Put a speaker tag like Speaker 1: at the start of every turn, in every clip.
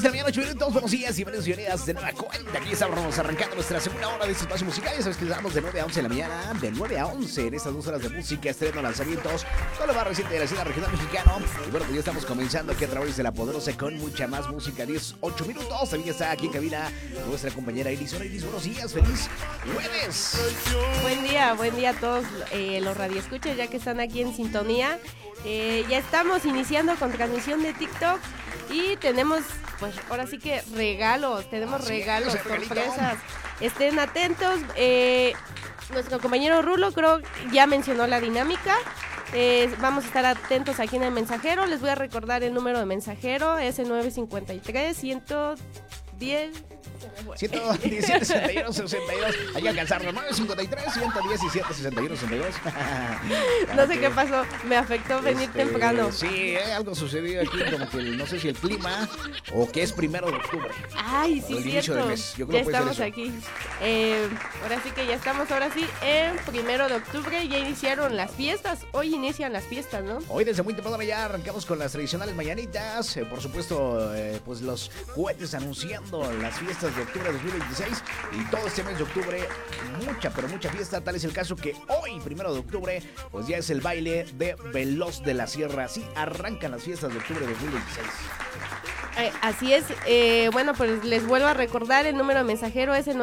Speaker 1: de la mañana, 8 minutos. Buenos días y bienvenidos de nueva cuenta. Aquí estamos arrancando nuestra segunda hora de este espacio musical. Ya sabes que estamos de 9 a 11 de la mañana, de 9 a 11 en estas 2 horas de música, estreno, lanzamientos, con lo más reciente de la escena regional mexicana. Y bueno, pues ya estamos comenzando aquí a través de La Poderosa con mucha más música. 8 minutos. También está aquí en cabina nuestra compañera Iris. Hola, Iris, buenos días. Feliz jueves.
Speaker 2: Buen día a todos los radioescuchas, ya que están aquí en sintonía. Ya estamos iniciando con transmisión de TikTok y tenemos, pues ahora sí que regalos, sorpresas. Estén atentos. Nuestro compañero Rulo creo ya mencionó la dinámica. Vamos a estar atentos aquí en el mensajero. Les voy a recordar el número de mensajero, es el 953 110
Speaker 1: 117 61 62. Hay que alcanzarlo. 953 117 61 62.
Speaker 2: No sé qué pasó, me afectó venir temprano.
Speaker 1: Sí, algo sucedió aquí, como que no sé si el clima o que es 1 de octubre.
Speaker 2: Ay, sí, cierto.
Speaker 1: Yo creo
Speaker 2: ya estamos aquí. Ahora sí que ya estamos, en 1 de octubre. Ya iniciaron las fiestas. Hoy inician las fiestas, ¿no?
Speaker 1: Hoy desde muy temprano ya arrancamos con las tradicionales mañanitas. Por supuesto, pues los cohetes anunciando las fiestas de octubre de 2026. Y todo este mes de octubre, mucha fiesta. Tal es el caso que hoy, 1 de octubre, pues ya es el baile de Veloz de la Sierra. Así arrancan las fiestas de octubre de 2026.
Speaker 2: Así es, bueno, pues les vuelvo a recordar, el número de mensajero es el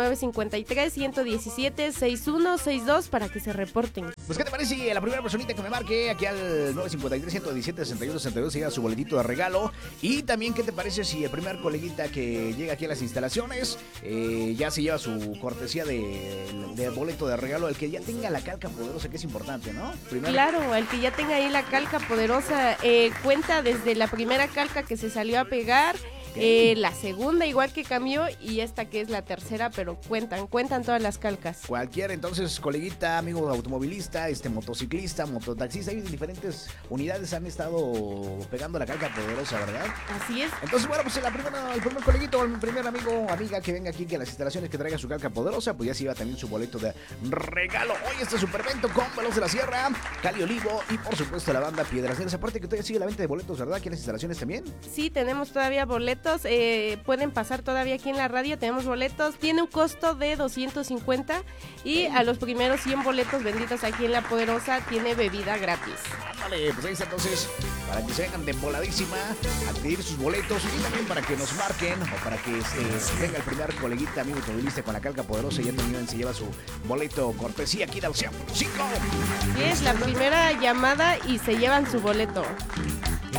Speaker 2: 953-117-6162 para que se reporten.
Speaker 1: Pues, ¿qué te parece si la primera personita que me marque aquí al 953-117-6162 se lleva su boletito de regalo? Y también, ¿qué te parece si el primer coleguita que llega aquí a las instalaciones ya se lleva su cortesía de boleto de regalo? El que ya tenga la calca poderosa, que es importante, ¿no?
Speaker 2: Claro, el que ya tenga ahí la calca poderosa, cuenta desde la primera calca que se salió a pegar. La segunda igual que cambió y esta que es la tercera, pero cuentan todas las calcas.
Speaker 1: Cualquier entonces coleguita, amigo automovilista, motociclista, mototaxista, hay diferentes unidades han estado pegando la calca poderosa, ¿verdad?
Speaker 2: Así es.
Speaker 1: Entonces bueno, pues el primer coleguito, el primer amigo o amiga que venga aquí que a las instalaciones que traiga su calca poderosa, pues ya se lleva también su boleto de regalo. Hoy este superevento con Veloz de la Sierra, Cali Olivo y por supuesto la banda Piedras Negras. Aparte que todavía sigue la venta de boletos, ¿verdad? Aquí en las instalaciones también.
Speaker 2: Sí, tenemos todavía boletos. Pueden pasar todavía aquí en la radio, tenemos boletos, tiene un costo de 250 y a los primeros 100 boletos vendidos aquí en La Poderosa tiene bebida gratis.
Speaker 1: Vale, pues ahí está entonces, para que se vengan de voladísima a pedir sus boletos y también para que nos marquen o para que venga el primer coleguita, amigo automovilista con la calca poderosa y ya también se lleva su boleto cortesía aquí de Ocean 5.
Speaker 2: Sí, es la primera llamada y se llevan su boleto.